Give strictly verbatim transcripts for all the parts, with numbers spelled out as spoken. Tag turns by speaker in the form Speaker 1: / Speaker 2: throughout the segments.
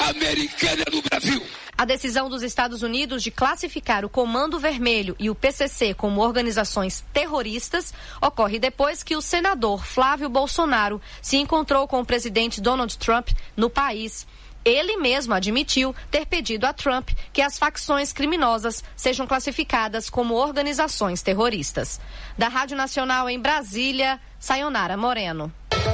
Speaker 1: Americana do Brasil.
Speaker 2: A decisão dos Estados Unidos de classificar o Comando Vermelho e o P C C como organizações terroristas ocorre depois que o senador Flávio Bolsonaro se encontrou com o presidente Donald Trump no país. Ele mesmo admitiu ter pedido a Trump que as facções criminosas sejam classificadas como organizações terroristas. Da Rádio Nacional em Brasília, Sayonara Moreno.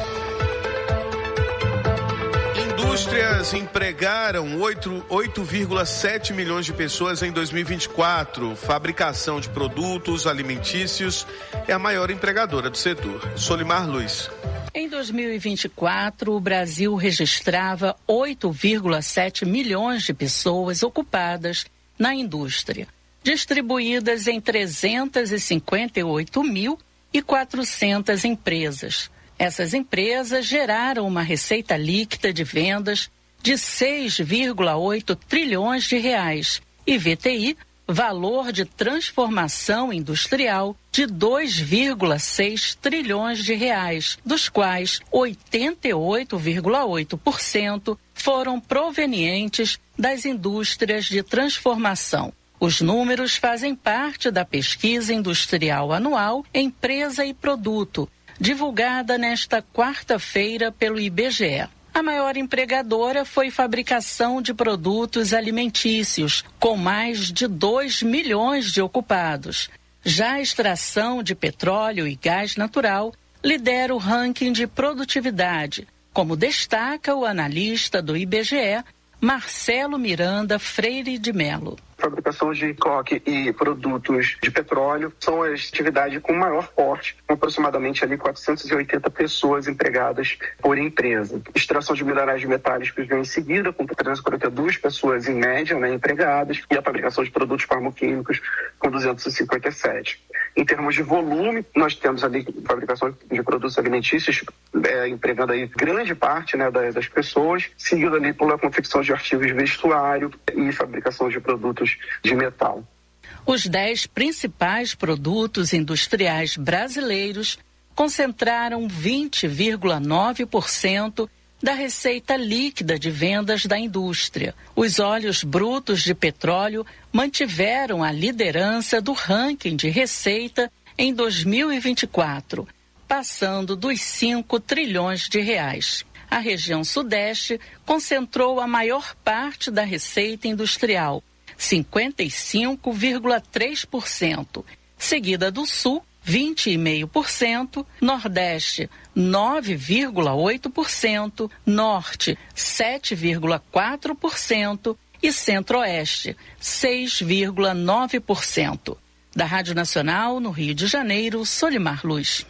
Speaker 3: Indústrias empregaram oito vírgula sete milhões de pessoas em dois mil e vinte e quatro. Fabricação de produtos alimentícios é a maior empregadora do setor. Solimar Luiz.
Speaker 4: Em dois mil e vinte e quatro, o Brasil registrava oito vírgula sete milhões de pessoas ocupadas na indústria, distribuídas em trezentas e cinquenta e oito mil e quatrocentas empresas. Essas empresas geraram uma receita líquida de vendas de seis vírgula oito trilhões de reais e V T I, valor de transformação industrial, de dois vírgula seis trilhões de reais, dos quais oitenta e oito vírgula oito por cento foram provenientes das indústrias de transformação. Os números fazem parte da pesquisa industrial anual Empresa e Produto, divulgada nesta quarta-feira pelo I B G E. A maior empregadora foi fabricação de produtos alimentícios, com mais de dois milhões de ocupados. Já a extração de petróleo e gás natural lidera o ranking de produtividade, como destaca o analista do I B G E, Marcelo Miranda Freire de Mello.
Speaker 5: Fabricação de coque e produtos de petróleo são as atividades com maior porte, com aproximadamente ali quatrocentas e oitenta pessoas empregadas por empresa. Extração de minerais metálicos vem em seguida, com trezentas e quarenta e duas pessoas em média, né, empregadas, e a fabricação de produtos farmacoquímicos com duzentas e cinquenta e sete. Em termos de volume, nós temos ali fabricação de produtos alimentícios, é, empregando aí grande parte, né, das, das pessoas, seguido ali pela confecção de artigos de vestuário e fabricação de produtos de metal.
Speaker 4: Os dez principais produtos industriais brasileiros concentraram vinte vírgula nove por cento da receita líquida de vendas da indústria. Os óleos brutos de petróleo mantiveram a liderança do ranking de receita em dois mil e vinte e quatro, passando dos cinco trilhões de reais. A região Sudeste concentrou a maior parte da receita industrial, cinquenta e cinco vírgula três por cento, seguida do Sul, vinte vírgula cinco por cento, Nordeste, nove vírgula oito por cento, Norte, sete vírgula quatro por cento e Centro-Oeste, seis vírgula nove por cento. Da Rádio Nacional, no Rio de Janeiro, Solimar Luz.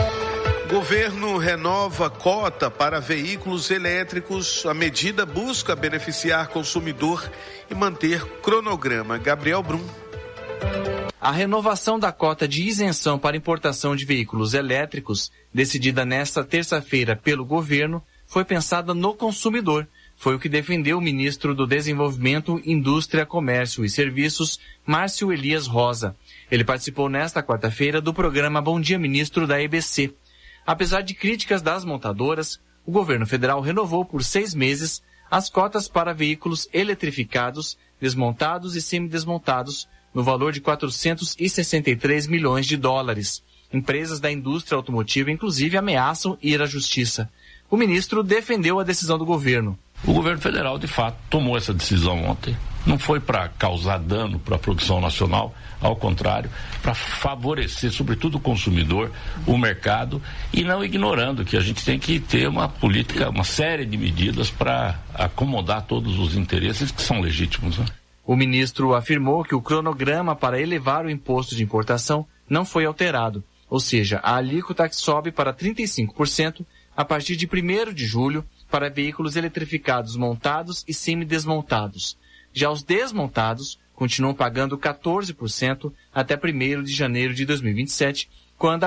Speaker 3: Governo renova cota para veículos elétricos. A medida busca beneficiar consumidor e manter cronograma. Gabriel Brum.
Speaker 6: A renovação da cota de isenção para importação de veículos elétricos, decidida nesta terça-feira pelo governo, foi pensada no consumidor. Foi o que defendeu o ministro do Desenvolvimento, Indústria, Comércio e Serviços, Márcio Elias Rosa. Ele participou nesta quarta-feira do programa Bom Dia Ministro da E B C. Apesar de críticas das montadoras, o governo federal renovou por seis meses as cotas para veículos eletrificados, desmontados e semidesmontados, no valor de quatrocentos e sessenta e três milhões de dólares. Empresas da indústria automotiva, inclusive, ameaçam ir à justiça. O ministro defendeu a decisão do governo.
Speaker 7: O governo federal, de fato, tomou essa decisão ontem. Não foi para causar dano para a produção nacional, ao contrário, para favorecer, sobretudo, o consumidor, o mercado, e não ignorando que a gente tem que ter uma política, uma série de medidas para acomodar todos os interesses que são legítimos, né?
Speaker 6: O ministro afirmou que o cronograma para elevar o imposto de importação não foi alterado, ou seja, a alíquota sobe para trinta e cinco por cento a partir de primeiro de julho para veículos eletrificados montados e semidesmontados. Já os desmontados continuam pagando quatorze por cento até primeiro de janeiro de dois mil e vinte e sete, quando a